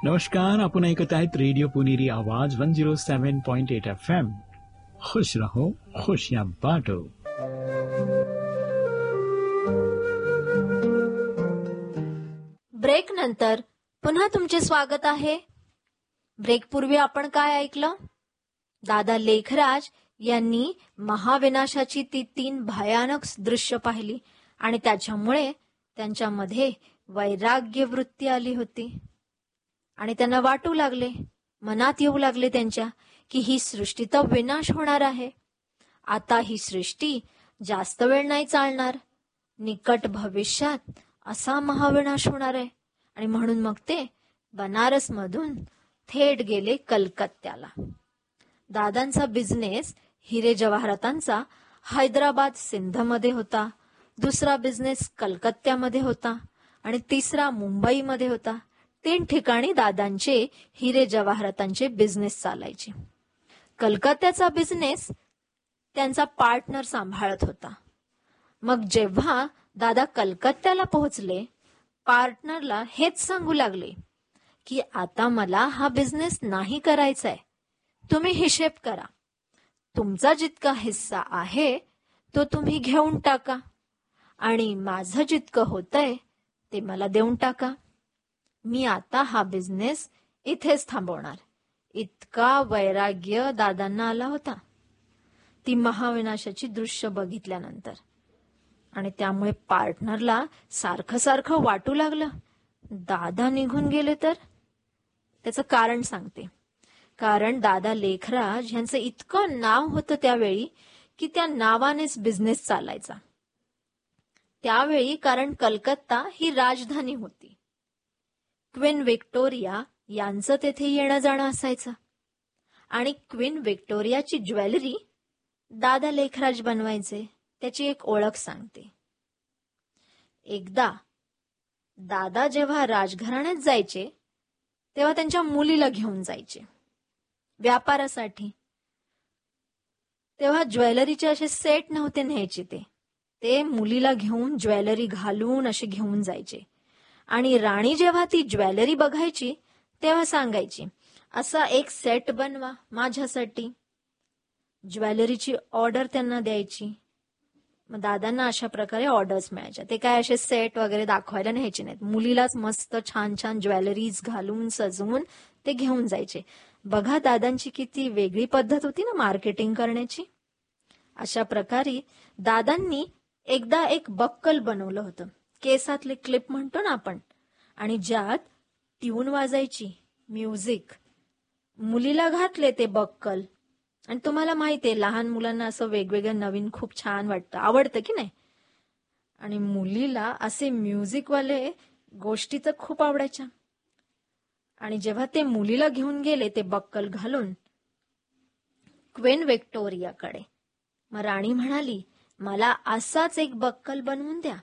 नमस्कार, आपण ऐकत आहेत रेडिओ पुनेरी आवाज 107.8 FM. खुश रहो, खुशियां बांटो. ब्रेक नंतर पुन्हा तुमचे स्वागत आहे. ब्रेक पूर्वी आपण काय ऐकलं? दादा लेखराज यांनी महाविनाशाची ती 3 भयानक दृश्य पाहिली आणि त्याच्यामुळे त्यांच्यामध्ये वैराग्य वृत्ती आली होती आणि त्यांना वाटू लागले, मनात येऊ लागले त्यांच्या, की ही सृष्टी तर विनाश होणार आहे. आता ही सृष्टी जास्त वेळ नाही चालणार. निकट भविष्यात असा महाविनाश होणार आहे. आणि म्हणून मग ते बनारस मधून थेट गेले कलकत्त्याला. दादांचा बिझनेस हिरे जवाहरातांचा हैदराबाद सिंधमध्ये होता, दुसरा बिझनेस कलकत्त्यामध्ये होता आणि तिसरा मुंबईमध्ये होता. 3 ठिकाणी दादांचे हिरे जवाहरातांचे बिझनेस चालायचे. कलकत्त्याचा बिझनेस त्यांचा पार्टनर सांभाळत होता. मग जेव्हा दादा कलकत्त्याला पोहोचले, पार्टनरला हेच सांगू लागले की आता मला हा बिझनेस नाही करायचा आहे. तुम्ही हिशेब करा. तुमचा जितका हिस्सा आहे तो तुम्ही घेऊन टाका आणि माझं जितकं होतंय ते मला देऊन टाका. मी आता हा बिझनेस इथेच थांबवणार. इतका वैराग्य दादांना आला होता ती महाविनाशाची दृश्य बघितल्यानंतर. आणि त्यामुळे पार्टनरला सारखं सारखं वाटू लागलं, दादा निघून गेले तर. त्याचं कारण सांगते. कारण दादा लेखराज यांचं इतकं नाव होतं त्यावेळी की त्या नावानेच बिझनेस चालायचा. त्यावेळी कारण कलकत्ता ही राजधानी होती. क्वीन व्हिक्टोरिया यांचं तेथे येणं जाणं असायचं आणि क्वीन व्हिक्टोरियाची ज्वेलरी दादा लेखराज बनवायचे. त्याची एक ओळख सांगते. एकदा दादा जेव्हा राजघराण्यात जायचे तेव्हा त्यांच्या मुलीला घेऊन जायचे व्यापारासाठी. तेव्हा ज्वेलरीचे असे सेट नव्हते न्यायचे. ते मुलीला घेऊन ज्वेलरी घालून असे घेऊन जायचे. आणि राणी जेव्हा ती ज्वेलरी बघायची तेव्हा सांगायची, असा एक सेट बनवा माझ्यासाठी. ज्वेलरीची ऑर्डर त्यांना द्यायची. मग दादांना अशा प्रकारे ऑर्डर्स मिळायच्या. ते काय असे सेट वगैरे दाखवायला न्यायचे नाहीत. मुलीलाच मस्त छान छान ज्वेलरीज घालून सजवून ते घेऊन जायचे. बघा दादांची किती वेगळी पद्धत होती ना मार्केटिंग करण्याची. अशा प्रकारे दादांनी एकदा एक बक्कल बनवलं होतं, केसातले क्लिप म्हणतो ना आपण, आणि ज्यात ट्यून वाजायची, म्युझिक. मुलीला घातले ते बक्कल. आणि तुम्हाला माहितीये लहान मुलांना असं वेगवेगळं नवीन खूप छान वाटतं, आवडतं की नाही. आणि मुलीला असे म्युझिकवाले गोष्टी तर खूप आवडायच्या. आणि जेव्हा ते मुलीला घेऊन गेले ते बक्कल घालून क्वीन व्हिक्टोरियाकडे, मग राणी म्हणाली, मला असाच एक बक्कल बनवून द्या.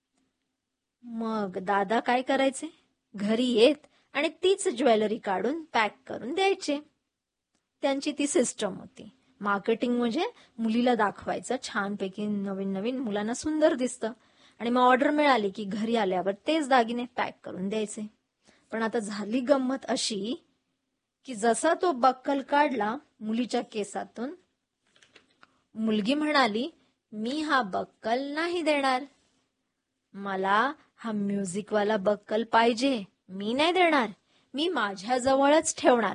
मग दादा काय करायचे, घरी येत आणि तीच ज्वेलरी काढून पॅक करून द्यायचे. त्यांची ती सिस्टम होती. मार्केटिंग म्हणजे मुलीला दाखवायचं छानपैकी, नवीन नवीन, मुलांना सुंदर दिसतं. आणि मग ऑर्डर मिळाली की घरी आल्यावर तेच दागिने पॅक करून द्यायचे. पण आता झाली गंमत अशी की जसा तो बक्कल काढला मुलीच्या केसातून, मुलगी म्हणाली, मी हा बक्कल नाही देणार, मला हा म्युझिकवाला बक्कल पाहिजे, मी नाही देणार, मी माझ्याजवळच ठेवणार.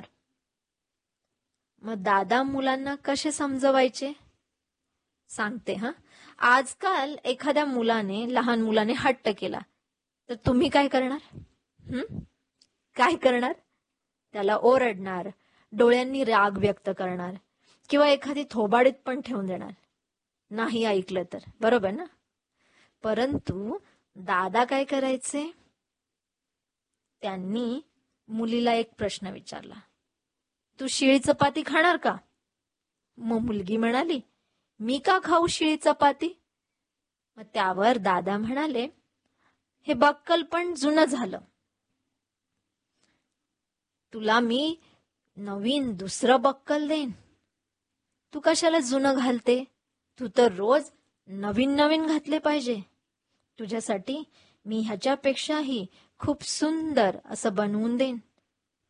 मग दादा मुलांना कसे समजवायचे सांगते. आजकाल एखाद्या लहान मुलाने हट्ट केला तर तुम्ही काय करणार? काय करणार? त्याला ओरडणार, डोळ्यांनी राग व्यक्त करणार किंवा एखादी थोबाडीत पण ठेवून देणार, नाही ऐकलं तर. बरोबर ना? परंतु दादा काय करायचे, त्यांनी मुलीला एक प्रश्न विचारला, तू शिळी चपाती खाणार का? मग मुलगी म्हणाली, मी का खाऊ शिळी चपाती? मग त्यावर दादा म्हणाले, हे बक्कल पण जुनं झालं, तुला मी नवीन दुसरं बक्कल देईन, तू कशाला जुनं घालते, तू तर रोज नवीन नवीन घातले पाहिजे. तुझ्यासाठी मी ह्याच्यापेक्षाही खूप सुंदर असं बनवून देईन.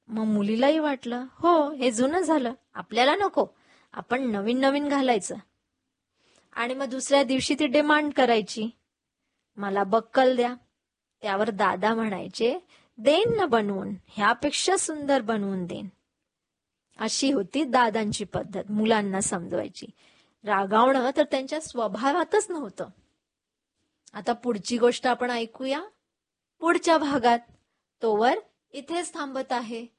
मग मुलीलाही वाटलं, हो हे जुनं झालं, आपल्याला नको, आपण नवीन नवीन घालायचं. आणि मग दुसऱ्या दिवशी ती डिमांड करायची, मला बक्कल द्या. त्यावर दादा म्हणायचे, देईन ना बनवून, ह्यापेक्षा सुंदर बनवून देईन. अशी होती दादांची पद्धत मुलांना समजवायची. रागावणं तर त्यांच्या स्वभावातच नव्हतं. आता पुढची गोष्ट आपण ऐकूया पुढच्या भागात. तोवर इथेच थांबत आहे.